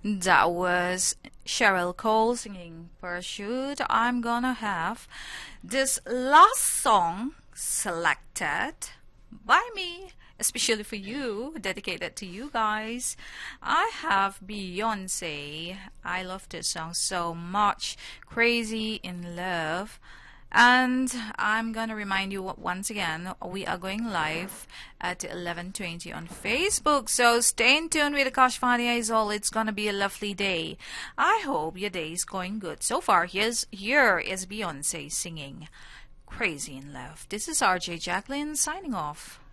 That was Cheryl Cole singing Parachute. I'm gonna have this last song selected by me, especially for you, dedicated to you guys. I have Beyonce. I love this song so much. Crazy in Love. And I'm gonna remind you once again, we are going live at 11:20 on Facebook. So stay in tune with Akash Fadia is all. It's gonna be a lovely day. I hope your day is going good. So far, here is Beyonce singing Crazy in Love. This is RJ Jacqueline signing off.